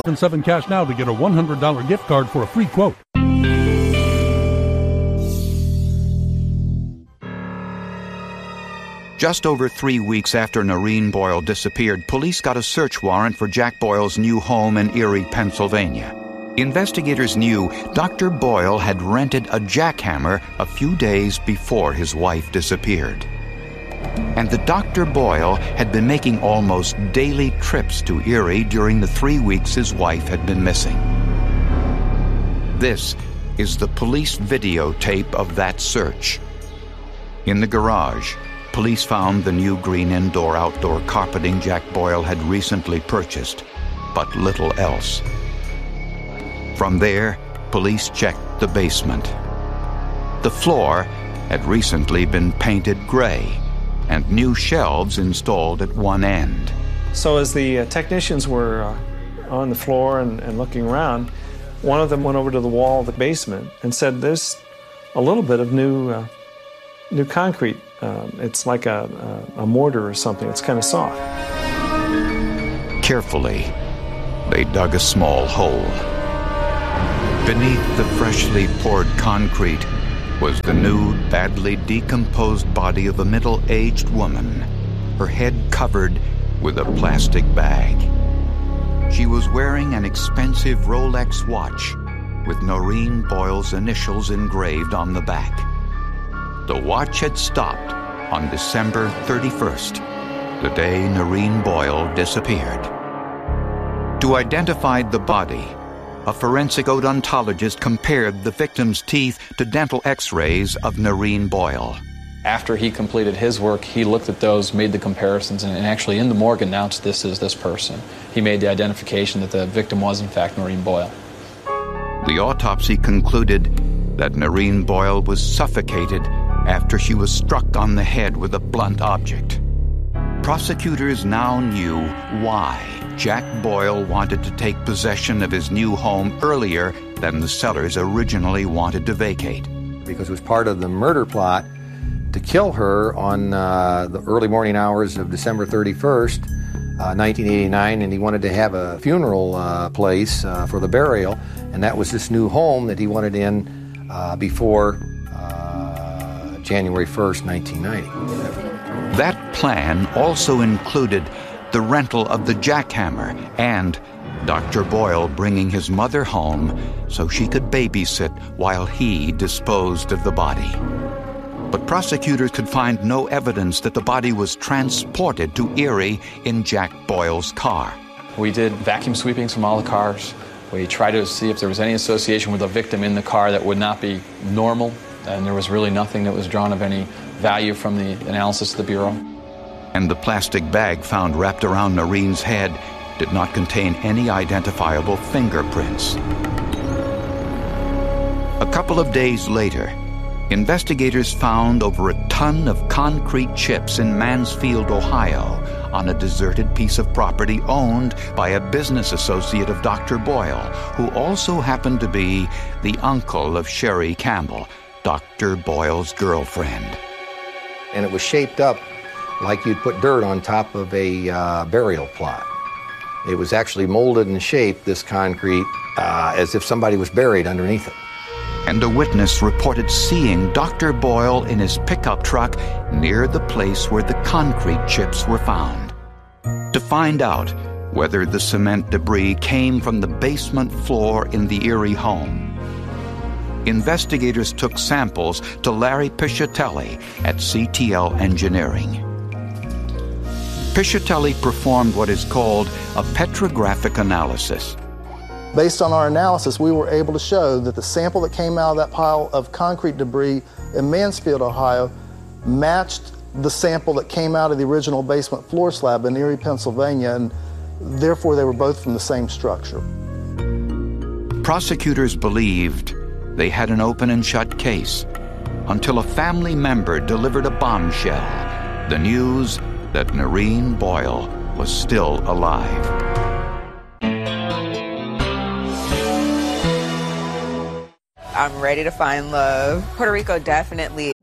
7 cash now to get a $100 gift card for a free quote. Just over 3 weeks after Noreen Boyle disappeared, police got a search warrant for Jack Boyle's new home in Erie, Pennsylvania. Investigators knew Dr. Boyle had rented a jackhammer a few days before his wife disappeared. And the Dr. Boyle had been making almost daily trips to Erie during the 3 weeks his wife had been missing. This is the police videotape of that search. In the garage, police found the new green indoor-outdoor carpeting Jack Boyle had recently purchased, but little else. From there, police checked the basement. The floor had recently been painted gray, and new shelves installed at one end. So as the technicians were on the floor and looking around, one of them went over to the wall of the basement and said, "There's a little bit of new concrete. It's like a mortar or something. It's kind of soft." Carefully, they dug a small hole. Beneath the freshly poured concrete was the nude, badly decomposed body of a middle-aged woman, her head covered with a plastic bag. She was wearing an expensive Rolex watch with Noreen Boyle's initials engraved on the back. The watch had stopped on December 31st, the day Noreen Boyle disappeared. To identify the body, a forensic odontologist compared the victim's teeth to dental x-rays of Noreen Boyle. After he completed his work, he looked at those, made the comparisons, and actually in the morgue announced this is this person. He made the identification that the victim was in fact Noreen Boyle. The autopsy concluded that Noreen Boyle was suffocated after she was struck on the head with a blunt object. Prosecutors now knew why Jack Boyle wanted to take possession of his new home earlier than the sellers originally wanted to vacate. Because it was part of the murder plot to kill her on the early morning hours of December 31st, 1989, and he wanted to have a funeral place for the burial, and that was this new home that he wanted in before January 1st, 1990. That plan also included the rental of the jackhammer and Dr. Boyle bringing his mother home so she could babysit while he disposed of the body. But prosecutors could find no evidence that the body was transported to Erie in Jack Boyle's car. We did vacuum sweepings from all the cars. We tried to see if there was any association with a victim in the car that would not be normal, and there was really nothing that was drawn of any value from the analysis of the Bureau. And the plastic bag found wrapped around Noreen's head did not contain any identifiable fingerprints. A couple of days later, investigators found over a ton of concrete chips in Mansfield, Ohio, on a deserted piece of property owned by a business associate of Dr. Boyle, who also happened to be the uncle of Sherry Campbell, Dr. Boyle's girlfriend. And it was shaped up like you'd put dirt on top of a burial plot. It was actually molded and shaped, this concrete, as if somebody was buried underneath it. And a witness reported seeing Dr. Boyle in his pickup truck near the place where the concrete chips were found. To find out whether the cement debris came from the basement floor in the Erie home, investigators took samples to Larry Piscitelli at CTL Engineering. Piscitelli performed what is called a petrographic analysis. Based on our analysis, we were able to show that the sample that came out of that pile of concrete debris in Mansfield, Ohio, matched the sample that came out of the original basement floor slab in Erie, Pennsylvania, and therefore they were both from the same structure. Prosecutors believed they had an open and shut case until a family member delivered a bombshell, the news that Noreen Boyle was still alive. I'm ready to find love. Puerto Rico definitely